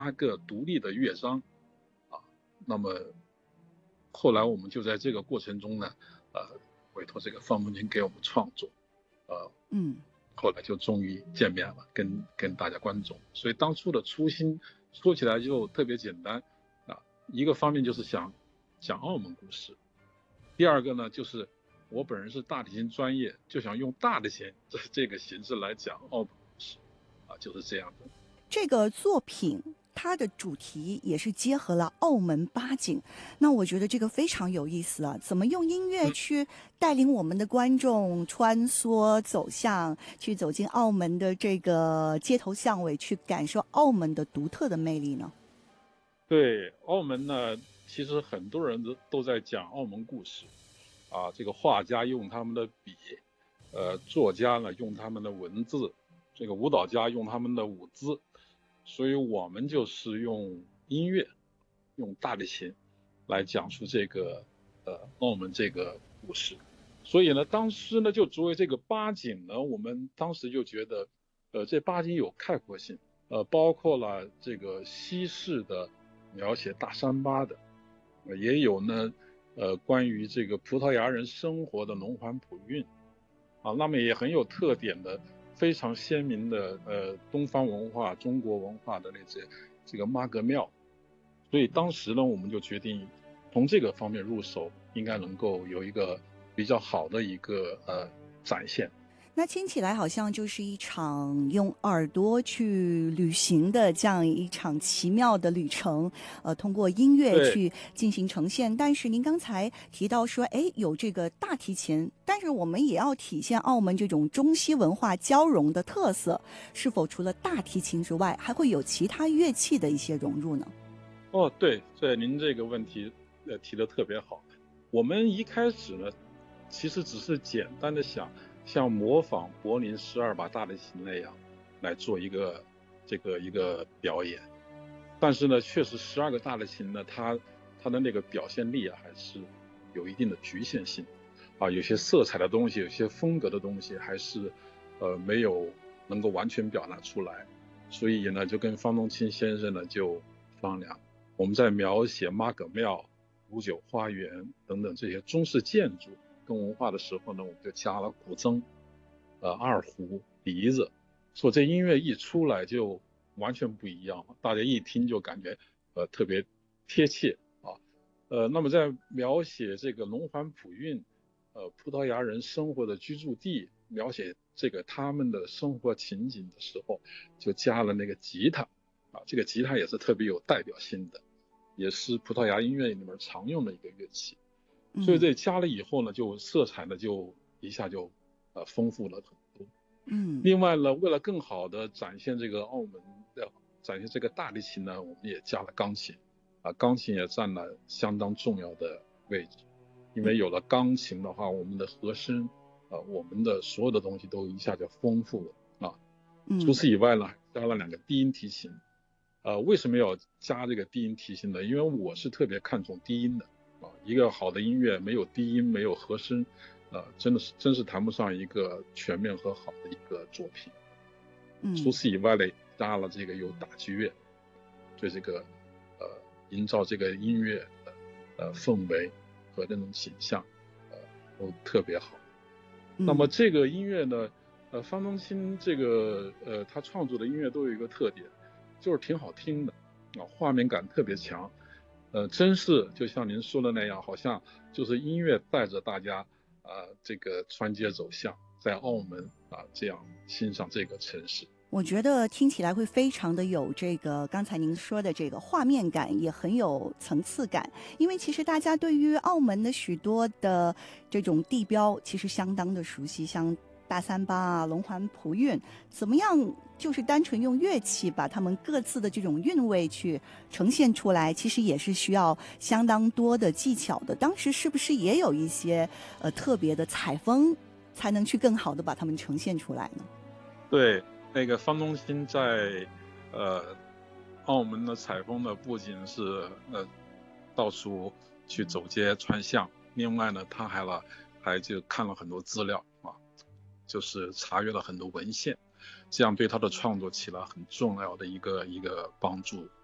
个独立的乐章啊。那么后来我们就在这个过程中呢，委托这个方文清给我们创作， 嗯， 后来就终于见面了，跟大家观众。所以当初的初心说起来就特别简单啊，一个方面就是想讲澳门故事，第二个呢就是我本人是大提琴专业，就想用大提琴这个形式来讲澳门故事啊，就是这样的。 这个作品它的主题也是结合了澳门八景，那我觉得这个非常有意思啊！怎么用音乐嗯， 去带领我们的观众穿梭走进澳门的这个街头巷尾，去感受澳门的独特的魅力呢？ 对，澳门呢，其实很多人都在讲澳门故事啊，这个画家用他们的笔，作家呢用他们的文字，这个舞蹈家用他们的舞姿，所以我们就是用音乐，用大提琴来讲述这个澳门这个故事。所以呢，当时呢就作为这个八景呢，我们当时就觉得，这八景有概括性，包括了这个西式的描写大三巴的，也有呢，关于这个葡萄牙人生活的龙环普运啊，那么也很有特点的，非常鲜明的东方文化、中国文化的这个妈阁庙。所以当时呢，我们就决定从这个方面入手，应该能够有一个比较好的一个展现。 那听起来好像就是一场用耳朵去旅行的这样一场奇妙的旅程，通过音乐对， 去进行呈现。但是您刚才提到说，哎，有这个大提琴，但是我们也要体现澳门这种中西文化交融的特色，是否除了大提琴之外，还会有其他乐器的一些融入呢？ 哦，对，对，您这个问题提得特别好。我们一开始呢，其实只是简单的想像模仿柏林12把大提琴那样来做一个表演，但是呢，确实12个大提琴呢，它的那个表现力啊，还是有一定的局限性啊，有些色彩的东西，有些风格的东西，还是没有能够完全表达出来。所以呢，就跟方东清先生呢就商量。我们在描写妈阁庙、五九花园等等这些中式建筑跟文化的时候呢，我们就加了古筝、二胡、笛子，所以这音乐一出来就完全不一样，大家一听就感觉特别贴切啊。那么在描写这个龙环普运，葡萄牙人生活的居住地，描写这个他们的生活情景的时候，就加了那个吉他啊，这个吉他也是特别有代表性的。也是葡萄牙音乐里面常用的一个乐器，所以嗯这加了以后呢，就色彩呢就一下就丰富了很多。 嗯。 另外呢，为了更好的展现这个澳门的展现这个大提琴呢，我们也加了钢琴啊，钢琴也占了相当重要的位置，因为有了钢琴的话，我们的和声我们的所有的东西都一下就丰富了啊。除嗯。 此以外呢，加了2个低音提琴。为什么要加这个低音提琴呢？因为我是特别看重低音的啊。一个好的音乐没有低音，没有和声，真是谈不上一个全面和好的一个作品。除嗯。 此以外呢，加了这个有打击乐，对这个呃营造这个音乐的氛围和那种形象，都特别好。那么嗯。 这个音乐呢，方中信这个他创作的音乐都有一个特点，就是挺好听的啊，画面感特别强。真是就像您说的那样，好像就是音乐带着大家这个穿街走巷，在澳门这样欣赏这个城市。 我觉得听起来会非常的有这个刚才您说的这个画面感，也很有层次感。因为其实大家对于澳门的许多的这种地标，其实相当的熟悉，像大三巴啊、龙环普运，怎么样就是单纯用乐器把他们各自的这种韵味去呈现出来，其实也是需要相当多的技巧的。当时是不是也有一些特别的采风，才能去更好的把它们呈现出来呢？ 对，那个方中信在呃澳门的采风呢，不仅是到处去走街串巷，另外呢，他还就看了很多资料啊，就是查阅了很多文献，这样对他的创作起了很重要的一个帮助。